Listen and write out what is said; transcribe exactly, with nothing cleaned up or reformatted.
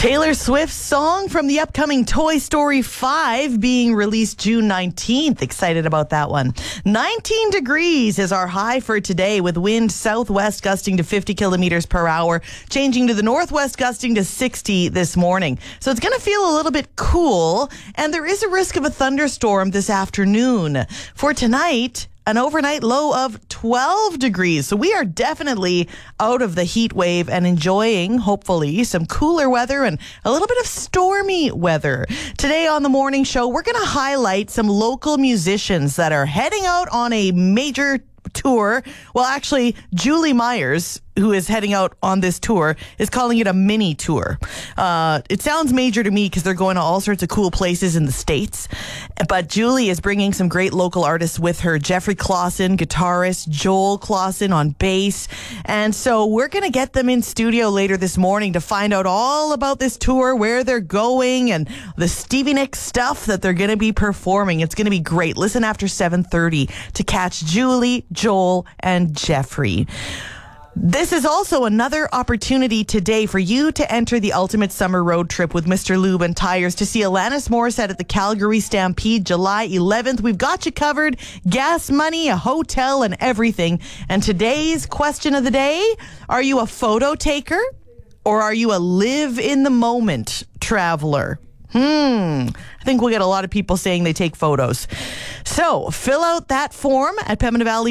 Taylor Swift's song from the upcoming Toy Story five being released June nineteenth. Excited about that one. nineteen degrees is our high for today, with wind southwest gusting to fifty kilometers per hour, changing to the northwest gusting to sixty this morning. So it's going to feel a little bit cool, and there is a risk of a thunderstorm this afternoon. For tonight, an overnight low of twelve degrees. So we are definitely out of the heat wave and enjoying, hopefully, some cooler weather and a little bit of stormy weather. Today on the morning show, we're going to highlight some local musicians that are heading out on a major tour. Well, actually, Julie Myers, who is heading out on this tour, is calling it a mini tour. Uh, it sounds major to me because they're going to all sorts of cool places in the States. But Julie is bringing some great local artists with her. Jeffrey Clausen, guitarist, Joel Clausen on bass. And so we're going to get them in studio later this morning to find out all about this tour, where they're going, and the Stevie Nicks stuff that they're going to be performing. It's going to be great. Listen after seven thirty to catch Julie, Joel, and Jeffrey. This is also another opportunity today for you to enter the ultimate summer road trip with Mister Lube and Tires to see Alanis Morissette at the Calgary Stampede July eleventh. We've got you covered. Gas money, a hotel, and everything. And today's question of the day, are you a photo taker or are you a live in the moment traveler? Hmm. I think we'll get a lot of people saying they take photos. So fill out that form at Pembina Valley